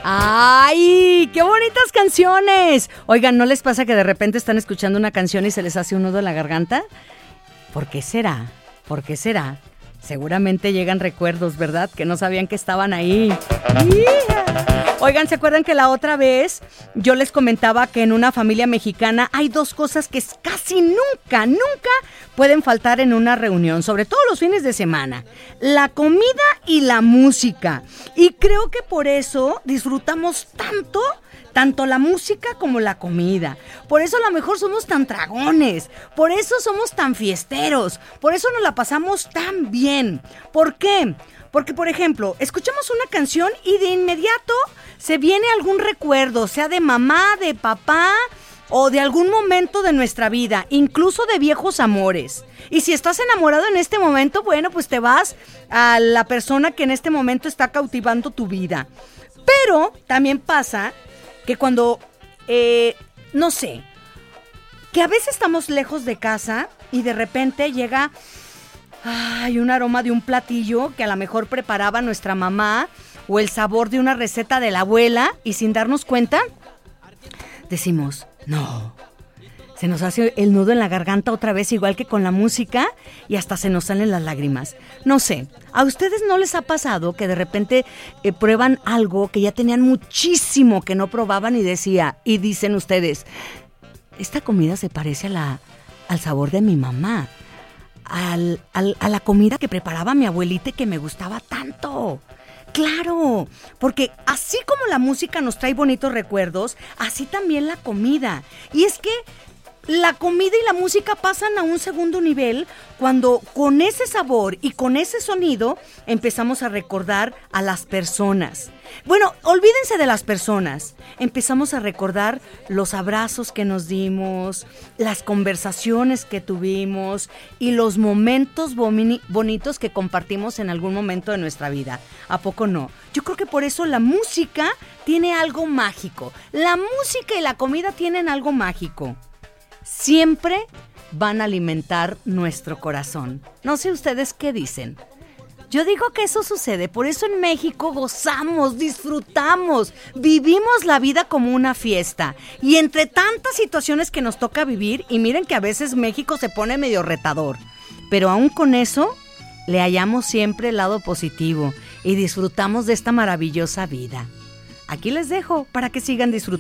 ¡Ay! ¡Qué bonitas canciones! Oigan, ¿no les pasa que de repente están escuchando una canción y se les hace un nudo en la garganta? ¿Por qué será? ¿Por qué será? Seguramente llegan recuerdos, ¿verdad? Que no sabían que estaban ahí. ¡Yeah! Oigan, ¿se acuerdan que la otra vez yo les comentaba que en una familia mexicana hay dos cosas que casi nunca pueden faltar en una reunión, sobre todo los fines de semana? La comida y la música. Y creo que por eso disfrutamos tanto la música como la comida. Por eso a lo mejor somos tan tragones, por eso somos tan fiesteros, por eso nos la pasamos tan bien. ¿Por qué? Porque, por ejemplo, escuchamos una canción y de inmediato se viene algún recuerdo, sea de mamá, de papá o de algún momento de nuestra vida, incluso de viejos amores. Y si estás enamorado en este momento, bueno, pues te vas a la persona que en este momento está cautivando tu vida. Pero también pasa que cuando, no sé, que a veces estamos lejos de casa y de repente llega un aroma de un platillo que a lo mejor preparaba nuestra mamá o el sabor de una receta de la abuela y sin darnos cuenta, decimos, no, se nos hace el nudo en la garganta otra vez igual que con la música y hasta se nos salen las lágrimas. No sé, ¿a ustedes no les ha pasado que de repente prueban algo que ya tenían muchísimo que no probaban y dicen ustedes, esta comida se parece al sabor de mi mamá? A la comida que preparaba mi abuelita y que me gustaba tanto? Claro, porque así como la música nos trae bonitos recuerdos, así también la comida. Y es que la comida y la música pasan a un segundo nivel cuando con ese sabor y con ese sonido empezamos a recordar a las personas. Bueno, olvídense de las personas. Empezamos a recordar los abrazos que nos dimos, las conversaciones que tuvimos y los momentos bonitos que compartimos en algún momento de nuestra vida. ¿A poco no? Yo creo que por eso la música tiene algo mágico. La música y la comida tienen algo mágico. Siempre van a alimentar nuestro corazón. No sé ustedes qué dicen. Yo digo que eso sucede, por eso en México gozamos, disfrutamos, vivimos la vida como una fiesta. Y entre tantas situaciones que nos toca vivir, y miren que a veces México se pone medio retador, pero aún con eso le hallamos siempre el lado positivo y disfrutamos de esta maravillosa vida. Aquí les dejo para que sigan disfrutando.